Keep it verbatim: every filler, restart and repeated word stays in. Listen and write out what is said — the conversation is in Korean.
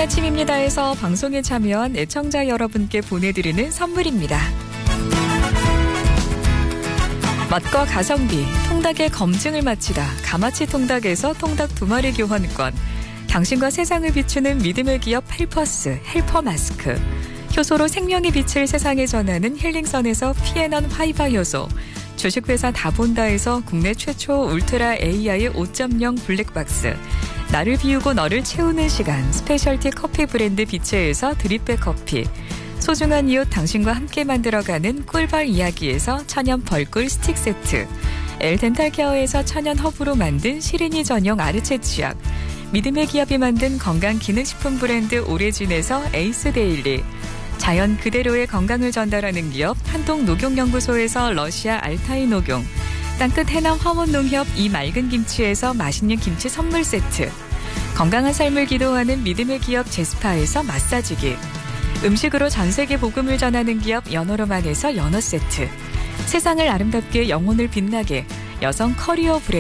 아침입니다에서 방송에 참여한 애청자 여러분께 보내드리는 선물입니다. 맛과 가성비, 통닭의 검증을 마치다 가마치 통닭에서 통닭 두 마리 교환권, 당신과 세상을 비추는 믿음의 기업 헬퍼스 헬퍼 마스크, 효소로 생명의 빛을 세상에 전하는 힐링선에서 피에넌 화이바 효소, 주식회사 다본다에서 국내 최초 울트라 에이아이 오 점 영 블랙박스, 나를 비우고 너를 채우는 시간 스페셜티 커피 브랜드 비체에서 드립백 커피, 소중한 이웃 당신과 함께 만들어가는 꿀벌 이야기에서 천연 벌꿀 스틱 세트, 엘덴탈 케어에서 천연 허브로 만든 시린이 전용 아르체 치약, 믿음의 기업이 만든 건강기능식품 브랜드 오레진에서 에이스 데일리, 자연 그대로의 건강을 전달하는 기업 한동녹용연구소에서 러시아 알타이 녹용, 땅끝 해남 화원농협 이 맑은 김치에서 맛있는 김치 선물 세트, 건강한 삶을 기도하는 믿음의 기업 제스파에서 마사지기, 음식으로 전세계 복음을 전하는 기업 연어로만에서 연어 세트, 세상을 아름답게 영혼을 빛나게 여성 커리어 브랜드